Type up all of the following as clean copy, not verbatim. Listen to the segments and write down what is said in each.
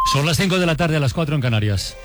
Son las 5 de la tarde, a las 4 en Canarias.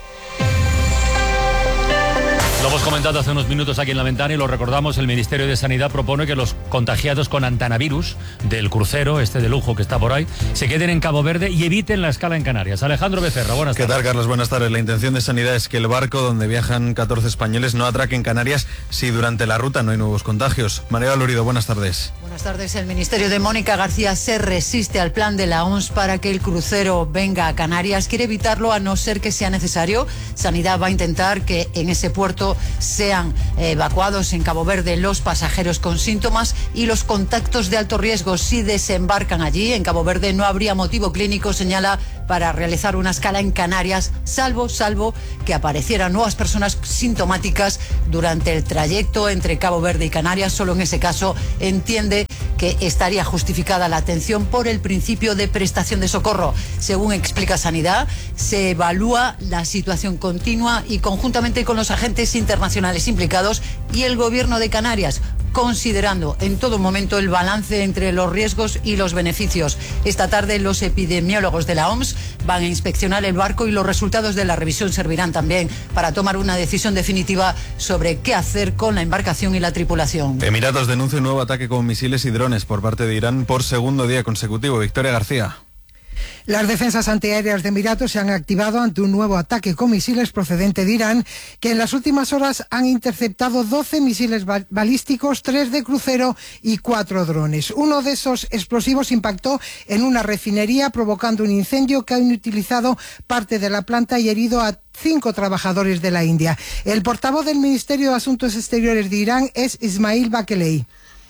Lo hemos comentado hace unos minutos aquí en La Ventana y lo recordamos, el Ministerio de Sanidad propone que los contagiados con antanavirus del crucero, de lujo que está por ahí, se queden en Cabo Verde y eviten la escala en Canarias. Alejandro Becerra, buenas tardes. ¿Qué tal, Carlos? Buenas tardes. La intención de Sanidad es que el barco donde viajan 14 españoles no atraque en Canarias si durante la ruta no hay nuevos contagios. María Lorido, buenas tardes. Buenas tardes. El Ministerio de Mónica García se resiste al plan de la OMS para que el crucero venga a Canarias. Quiere evitarlo a no ser que sea necesario. Sanidad va a intentar que en ese puerto sean evacuados en Cabo Verde los pasajeros con síntomas y los contactos de alto riesgo. Si desembarcan allí, en Cabo Verde, no habría motivo clínico, señala, para realizar una escala en Canarias, salvo que aparecieran nuevas personas sintomáticas durante el trayecto entre Cabo Verde y Canarias. Solo en ese caso entiende que estaría justificada la atención por el principio de prestación de socorro. Según explica Sanidad, se evalúa la situación continua y conjuntamente con los agentes internacionales implicados y el Gobierno de Canarias, considerando en todo momento el balance entre los riesgos y los beneficios. Esta tarde los epidemiólogos de la OMS van a inspeccionar el barco y los resultados de la revisión servirán también para tomar una decisión definitiva sobre qué hacer con la embarcación y la tripulación. Emiratos denuncia un nuevo ataque con misiles y drones por parte de Irán por segundo día consecutivo. Victoria García. Las defensas antiaéreas de Emiratos se han activado ante un nuevo ataque con misiles procedente de Irán, que en las últimas horas han interceptado 12 misiles balísticos, 3 de crucero y 4 drones. Uno de esos explosivos impactó en una refinería, provocando un incendio que ha inutilizado parte de la planta y herido a 5 trabajadores de la India. El portavoz del Ministerio de Asuntos Exteriores de Irán es Ismail Bakeley.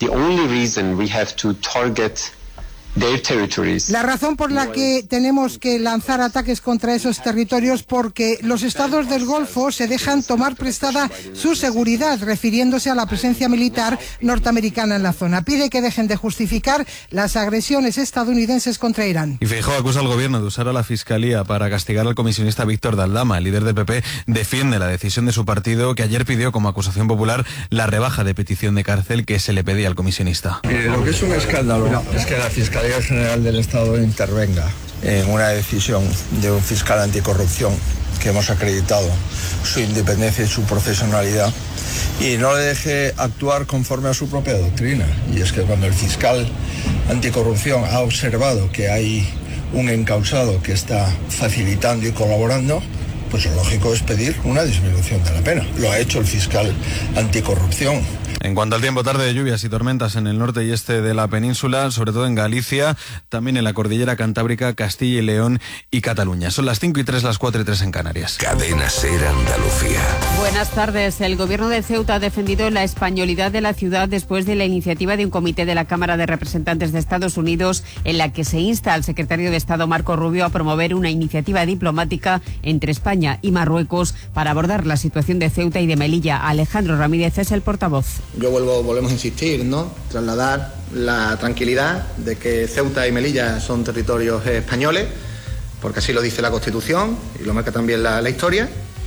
La razón por la que tenemos que lanzar ataques contra esos territorios porque los estados del Golfo se dejan tomar prestada su seguridad, refiriéndose a la presencia militar norteamericana en la zona. Pide que dejen de justificar las agresiones estadounidenses contra Irán. Y Feijóo acusa al gobierno de usar a la fiscalía para castigar al comisionista Víctor de Aldama. El líder del PP defiende la decisión de su partido, que ayer pidió como acusación popular la rebaja de petición de cárcel que se le pedía al comisionista. Lo que es un escándalo es que la Fiscalía General del Estado intervenga en una decisión de un fiscal anticorrupción que hemos acreditado su independencia y su profesionalidad y no le deje actuar conforme a su propia doctrina. Y es que cuando el fiscal anticorrupción ha observado que hay un encausado que está facilitando y colaborando, pues lo lógico es pedir una disminución de la pena. Lo ha hecho el fiscal anticorrupción. En cuanto al tiempo, tarde de lluvias y tormentas en el norte y este de la península, sobre todo en Galicia, también en la cordillera cantábrica, Castilla y León y Cataluña. Son las 5:03, las 4:03 en Canarias. Cadena SER Andalucía. Buenas tardes. El gobierno de Ceuta ha defendido la españolidad de la ciudad después de la iniciativa de un comité de la Cámara de Representantes de Estados Unidos en la que se insta al secretario de Estado Marco Rubio a promover una iniciativa diplomática entre España y Marruecos para abordar la situación de Ceuta y de Melilla. Alejandro Ramírez es el portavoz. Volvemos a insistir, ¿no? Trasladar la tranquilidad de que Ceuta y Melilla son territorios españoles, porque así lo dice la Constitución y lo marca también la historia.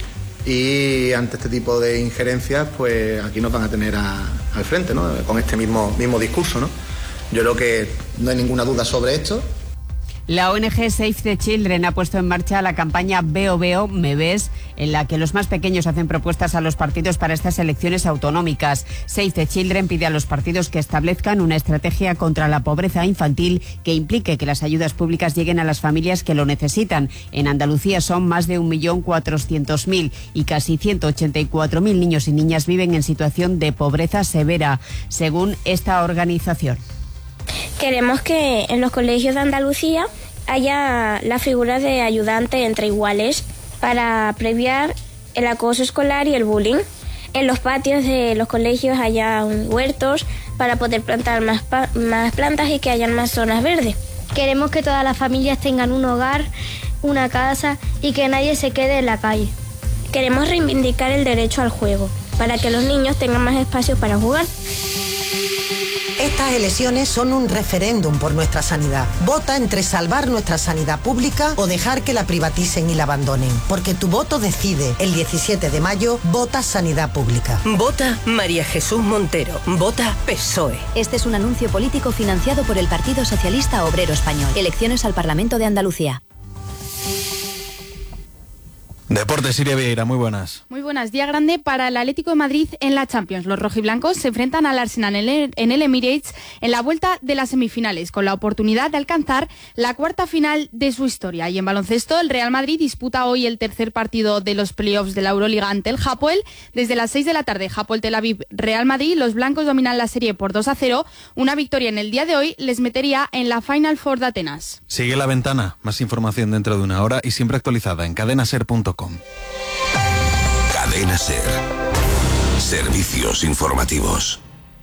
Y ante este tipo de injerencias, pues aquí nos van a tener al frente, ¿no? Con este mismo discurso, ¿no? Yo creo que no hay ninguna duda sobre esto. La ONG Save the Children ha puesto en marcha la campaña Veo Veo, me ves, en la que los más pequeños hacen propuestas a los partidos para estas elecciones autonómicas. Save the Children pide a los partidos que establezcan una estrategia contra la pobreza infantil que implique que las ayudas públicas lleguen a las familias que lo necesitan. En Andalucía son más de 1.400.000 y casi 184.000 niños y niñas viven en situación de pobreza severa, según esta organización. Queremos que en los colegios de Andalucía haya la figura de ayudante entre iguales para previar el acoso escolar y el bullying. En los patios de los colegios haya huertos para poder plantar más plantas y que hayan más zonas verdes. Queremos que todas las familias tengan un hogar, una casa y que nadie se quede en la calle. Queremos reivindicar el derecho al juego para que los niños tengan más espacio para jugar. Estas elecciones son un referéndum por nuestra sanidad. Vota entre salvar nuestra sanidad pública o dejar que la privaticen y la abandonen. Porque tu voto decide. El 17 de mayo, vota sanidad pública. Vota María Jesús Montero. Vota PSOE. Este es un anuncio político financiado por el Partido Socialista Obrero Español. Elecciones al Parlamento de Andalucía. Deportes, Siria Vieira, muy buenas. Muy buenas. Día grande para el Atlético de Madrid en la Champions. Los rojiblancos se enfrentan al Arsenal en el Emirates en la vuelta de las semifinales, con la oportunidad de alcanzar la cuarta final de su historia. Y en baloncesto, el Real Madrid disputa hoy el tercer partido de los playoffs de la Euroliga ante el Hapoel. Desde las 6 de la tarde, Hapoel-Tel Aviv-Real Madrid. Los blancos dominan la serie por 2-0. Una victoria en el día de hoy les metería en la Final Four de Atenas. Sigue La Ventana. Más información dentro de una hora y siempre actualizada en cadenaser.com. Cadena Ser. Servicios informativos.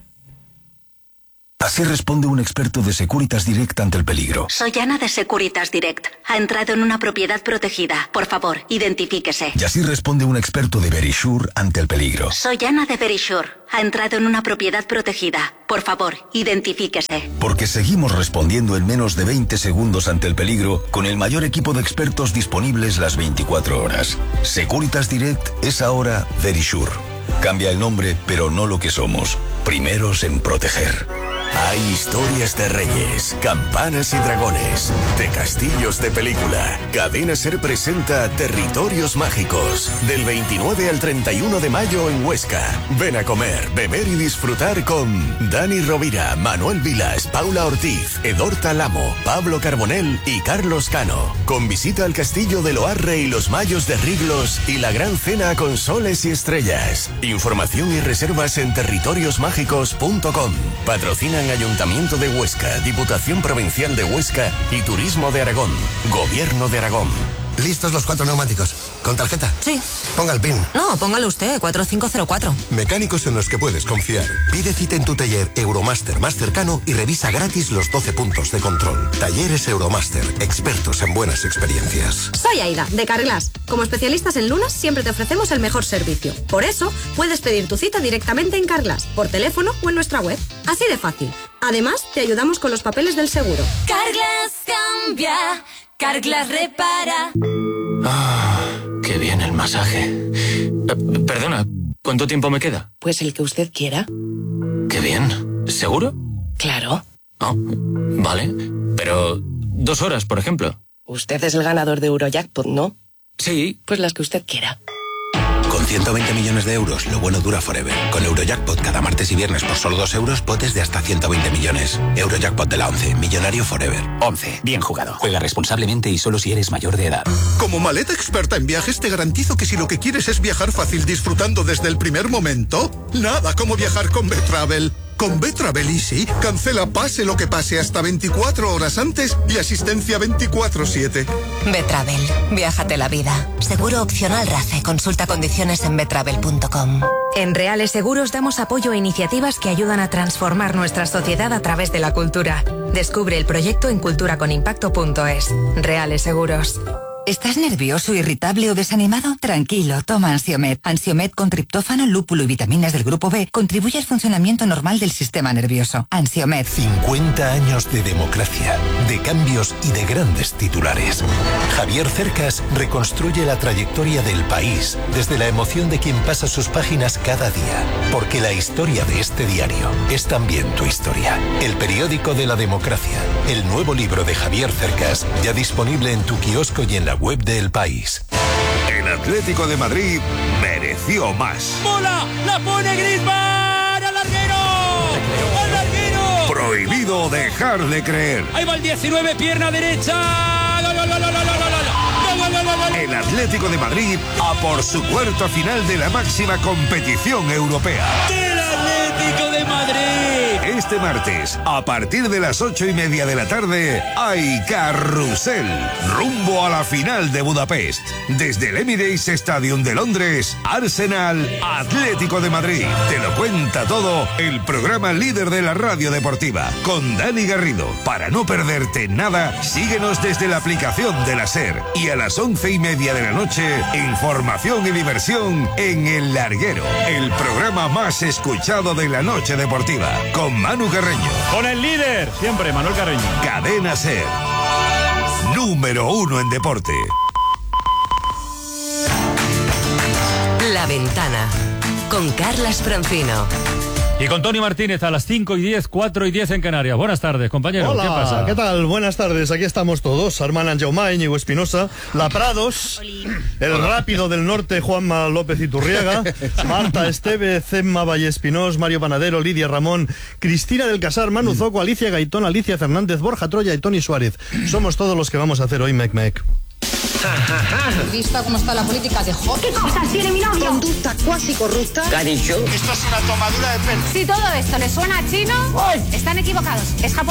Así responde un experto de Securitas Direct ante el peligro. Soy Ana de Securitas Direct. Ha entrado en una propiedad protegida. Por favor, identifíquese. Y así responde un experto de Verisure ante el peligro. Soy Ana de Verisure. Ha entrado en una propiedad protegida. Por favor, identifíquese. Porque seguimos respondiendo en menos de 20 segundos ante el peligro con el mayor equipo de expertos disponibles las 24 horas. Securitas Direct es ahora Verisure. Cambia el nombre, pero no lo que somos. Primeros en proteger. Hay historias de reyes, campanas y dragones, de castillos de película. Cadena Ser presenta Territorios Mágicos, del 29 al 31 de mayo en Huesca. Ven a comer, beber y disfrutar con Dani Rovira, Manuel Vilas, Paula Ortiz, Edorta Lamo, Pablo Carbonell y Carlos Cano. Con visita al castillo de Loarre y los Mayos de Riglos y la gran cena con soles y estrellas. Información y reservas en territoriosmágicos.com. Patrocina Ayuntamiento de Huesca, Diputación Provincial de Huesca y Turismo de Aragón. Gobierno de Aragón. ¿Listos los 4 neumáticos? ¿Con tarjeta? Sí. Ponga el PIN. No, póngalo usted, 4504. Mecánicos en los que puedes confiar. Pide cita en tu taller Euromaster más cercano y revisa gratis los 12 puntos de control. Talleres Euromaster, expertos en buenas experiencias. Soy Aida, de Carglass. Como especialistas en lunas, siempre te ofrecemos el mejor servicio. Por eso, puedes pedir tu cita directamente en Carglass, por teléfono o en nuestra web. Así de fácil. Además, te ayudamos con los papeles del seguro. Carglass cambia, Carglass repara. Qué bien el masaje. Perdona, ¿cuánto tiempo me queda? Pues el que usted quiera. Qué bien. ¿Seguro? Claro. Oh, vale. Pero 2 horas, por ejemplo. Usted es el ganador de Eurojackpot, ¿no? Sí. Pues las que usted quiera. Con 120 millones de euros, lo bueno dura forever. Con Eurojackpot cada martes y viernes por solo 2 euros, potes de hasta 120 millones. Eurojackpot de la 11, millonario forever. 11, bien jugado. Juega responsablemente y solo si eres mayor de edad. Como maleta experta en viajes, te garantizo que si lo que quieres es viajar fácil disfrutando desde el primer momento, nada como viajar con Betravel. Con Betravel Easy, cancela pase lo que pase hasta 24 horas antes y asistencia 24/7. Betravel, viájate la vida. Seguro opcional RACE. Consulta condiciones en betravel.com. En Reales Seguros damos apoyo a iniciativas que ayudan a transformar nuestra sociedad a través de la cultura. Descubre el proyecto en culturaconimpacto.es. Reales Seguros. ¿Estás nervioso, irritable o desanimado? Tranquilo, toma Ansiomed. Ansiomed con triptófano, lúpulo y vitaminas del grupo B contribuye al funcionamiento normal del sistema nervioso. Ansiomed. 50 años de democracia, de cambios y de grandes titulares. Javier Cercas reconstruye la trayectoria del país desde la emoción de quien pasa sus páginas cada día. Porque la historia de este diario es también tu historia. El periódico de la democracia. El nuevo libro de Javier Cercas, ya disponible en tu kiosco y en la web de El País. El Atlético de Madrid mereció más. ¡Bola! ¡La pone Griezmann! ¡Al larguero! ¡Al larguero! Prohibido dejar de creer. Ahí va el 19, pierna derecha. ¡Gol, gol, gol, gol, gol, gol! El Atlético de Madrid a por su cuarta final de la máxima competición europea. ¡El Atlético de Madrid! Este martes, a partir de las 8:30 de la tarde, hay carrusel, rumbo a la final de Budapest. Desde el Emirates Stadium de Londres, Arsenal, Atlético de Madrid. Te lo cuenta todo el programa líder de la radio deportiva, con Dani Garrido. Para no perderte nada, síguenos desde la aplicación de la SER. Y a las 11:30 de la noche, información y diversión en El Larguero, el programa más escuchado de la noche deportiva, con Manu Carreño. Con el líder, siempre, Manuel Carreño. Cadena SER. Número 1 en deporte. La Ventana, con Carlas Francino. Y con Tony Martínez a las 5:10, 4:10 en Canarias. Buenas tardes, compañero. Hola, ¿qué pasa? ¿qué tal? Buenas tardes. Aquí estamos todos. Armand Anjaumá, Íñigo Espinosa, La Prados, el rápido del norte, Juanma López Iturriaga, Marta Esteve, Zemma Vallespinós, Mario Panadero, Lidia Ramón, Cristina del Casar, Manu Zoco, Alicia Gaitón, Alicia Fernández, Borja Troya y Tony Suárez. Somos todos los que vamos a hacer hoy Mec Mec. Vista cómo está la política de Hot. ¿Qué cosas tiene mi novio? Conducta cuasi corrupta. Esto es una tomadura de pelo. Si todo esto les suena a chino, están equivocados. Es japonés.